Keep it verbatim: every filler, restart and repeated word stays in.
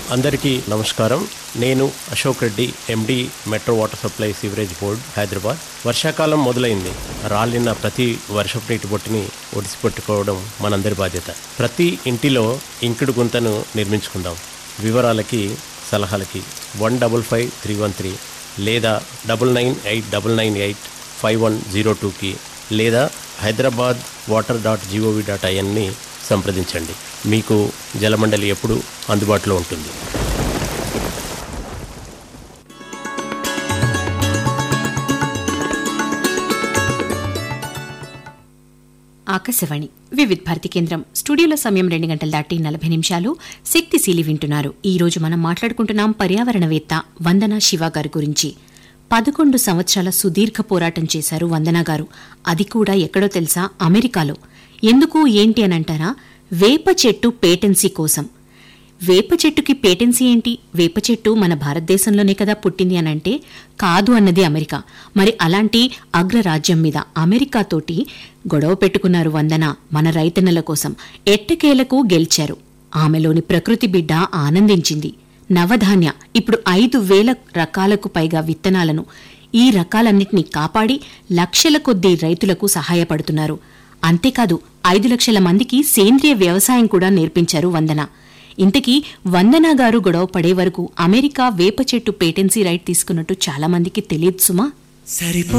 అందరికీ నమస్కారం. నేను అశోక్ రెడ్డి, ఎండి, metro water supply sewerage board, Hyderabad. వర్షాకాలం మొదలైంది. రాలిన ప్రతి వర్షపు నీటి బొట్టుని ఒడిసిపెట్టుకోవడం మనందరి బాధ్యత. ప్రతి ఇంటిలో ఇంకుడు గుంతను నిర్మించుకుందాం. వివరాలకి, సలహాలకి one double five three one three లేదా double nine eight double nine eight five one zero టూకి లేదా Hyderabad water dot GOV dot ఐఎన్ని సంప్రదించండి. మీకు జలమండలి ఎప్పుడు అందుబాటులో ఉంటుంది. ఆకాశవాణి వివిధ భారతి కేంద్రం. స్టూడియోలో సమయం రెండు గంటల దాటి నలభై నిమిషాలు. శక్తిశీలి వింటున్నారు. ఈ రోజు మనం మాట్లాడుకుంటున్నాం పర్యావరణవేత్త వందనా శివ గారి గురించి. పదకొండు సంవత్సరాల సుదీర్ఘ పోరాటం చేశారు వందనా గారు. అది కూడా ఎక్కడో తెలుసా? అమెరికాలో. ఎందుకు ఏంటి అని అంటారా? వేప చెట్టు పేటెన్సీ కోసం. వేప చెట్టుకి పేటెన్సీ ఏంటి? వేప చెట్టు మన భారతదేశంలోనే కదా పుట్టింది అనంటే కాదు అన్నది అమెరికా. మరి అలాంటి అగ్రరాజ్యం మీద అమెరికాతోటి గొడవ పెట్టుకున్నారు వందన మన రైతన్నల కోసం. ఎట్టకేలకు గెలిచారు. ఆమెలోని ప్రకృతి బిడ్డ ఆనందించింది. నవధాన్య ఇప్పుడు ఐదు వేల రకాలకు పైగా విత్తనాలను, ఈ రకాలన్నింటినీ కాపాడి లక్షల కొద్దీ రైతులకు సహాయపడుతున్నారు. అంతేకాదు ఐదు లక్షల మందికి సేంద్రియ వ్యవసాయం కూడా నేర్పించారు వందన. ఇంతకీ వందనా గారు గొడవ పడే వరకు అమెరికా వేప చెట్టు పేటెన్సీ రైట్ తీసుకున్నట్టు చాలా మందికి తెలియదు సుమా.